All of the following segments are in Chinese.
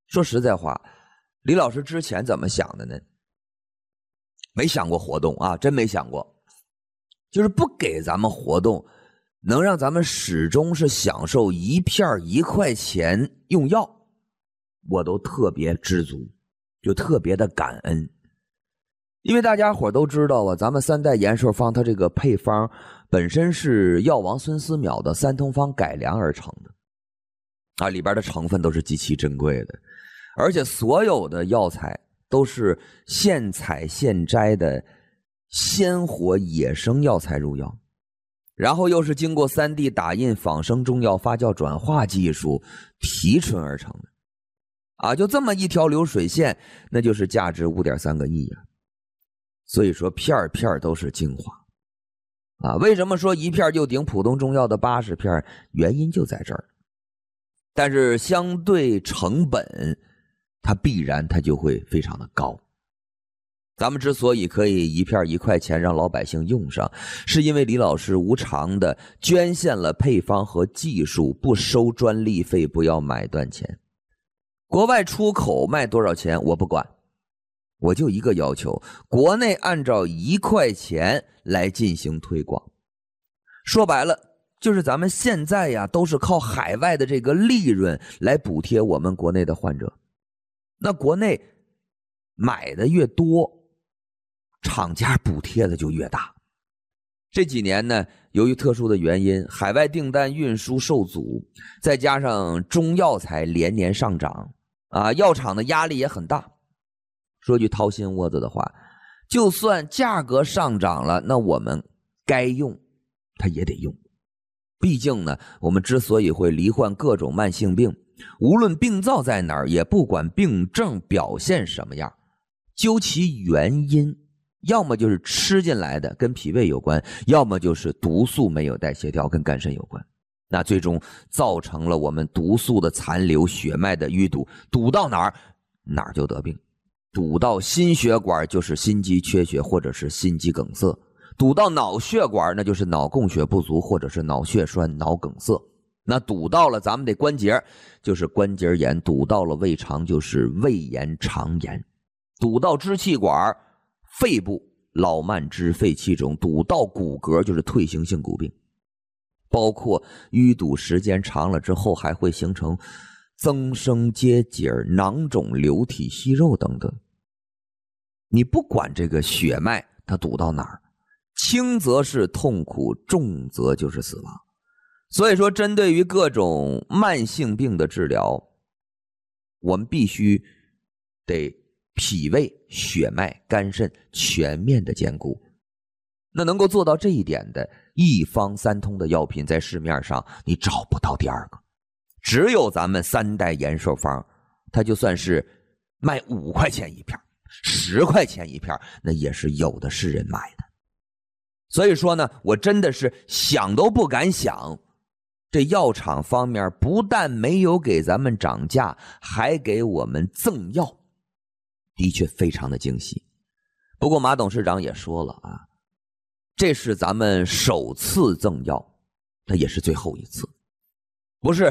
说实在话，李老师之前怎么想的呢？没想过活动啊，真没想过。就是不给咱们活动，能让咱们始终是享受一片1块钱用药，我都特别知足，就特别的感恩。因为大家伙都知道啊，咱们三代延寿方它这个配方本身是药王孙思邈的三通方改良而成的啊，里边的成分都是极其珍贵的，而且所有的药材都是现采现摘的鲜活野生药材入药，然后又是经过3D 打印仿生中药发酵转化技术提纯而成的啊，就这么一条流水线，那就是价值5.3个亿啊。所以说片片都是精华啊，为什么说一片就顶普通中药的80片？原因就在这儿。但是相对成本，它必然就会非常的高。咱们之所以可以一片1块钱让老百姓用上，是因为李老师无偿的捐献了配方和技术，不收专利费，不要买断钱。国外出口卖多少钱我不管，我就一个要求，国内按照1块钱来进行推广。说白了，就是咱们现在呀，都是靠海外的这个利润来补贴我们国内的患者。那国内买的越多，厂家补贴的就越大。这几年呢，由于特殊的原因，海外订单运输受阻，再加上中药材连年上涨啊，药厂的压力也很大。说句掏心窝子的话，就算价格上涨了，那我们该用它也得用。毕竟呢，我们之所以会罹患各种慢性病，无论病灶在哪儿，也不管病症表现什么样，究其原因，要么就是吃进来的跟脾胃有关，要么就是毒素没有代谢掉跟肝肾有关。那最终造成了我们毒素的残留，血脉的淤堵，堵到哪儿哪儿就得病。堵到心血管就是心肌缺血或者是心肌梗塞，堵到脑血管那就是脑供血不足或者是脑血栓、脑梗塞。那堵到了咱们的关节就是关节炎，堵到了胃肠就是胃炎、肠炎，堵到支气管、肺部老慢支、肺气肿，堵到骨骼就是退行性骨病。包括淤堵时间长了之后还会形成增生结节、囊肿、流体息肉等等。你不管这个血脉它堵到哪儿，轻则是痛苦，重则就是死亡。所以说针对于各种慢性病的治疗，我们必须得脾胃、血脉、肝肾全面的兼顾。那能够做到这一点的一方三通的药品，在市面上你找不到第二个，只有咱们三代延寿方，它就算是卖5块钱一片、10块钱一片，那也是有的是人买的。所以说呢，我真的是想都不敢想，这药厂方面不但没有给咱们涨价，还给我们赠药，的确非常的惊喜。不过马董事长也说了啊，这是咱们首次赠药，那也是最后一次，不是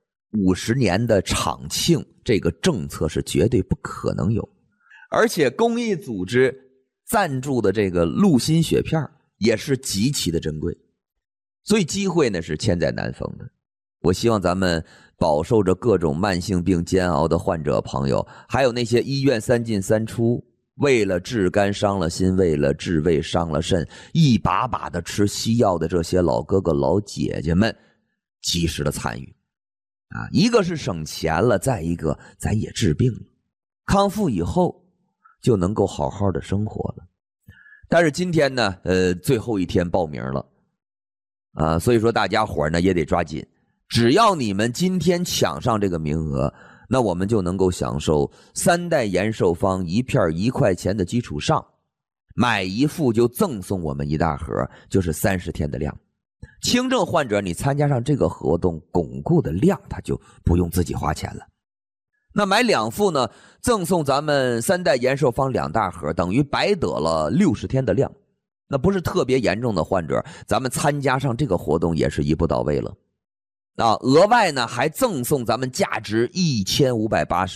50年的厂庆，这个政策是绝对不可能有。而且公益组织赞助的这个鹿心血片也是极其的珍贵，所以机会呢是千载难逢的。我希望咱们饱受着各种慢性病煎熬的患者朋友，还有那些医院3进3出，为了治肝伤了心，为了治胃伤了肾，一把把的吃西药的这些老哥哥老姐姐们，及时的参与啊！一个是省钱了，再一个咱也治病了，康复以后就能够好好的生活了。但是今天呢，最后一天报名了啊，所以说大家伙呢也得抓紧，只要你们今天抢上这个名额，那我们就能够享受3代延寿方一片1块钱的基础上，买一副就赠送我们一大盒，就是30天的量。轻症患者你参加上这个活动，巩固的量他就不用自己花钱了。那买2副呢，赠送咱们3代延寿方2大盒，等于白得了60天的量。那不是特别严重的患者，咱们参加上这个活动也是一步到位了啊！额外呢还赠送咱们价值1580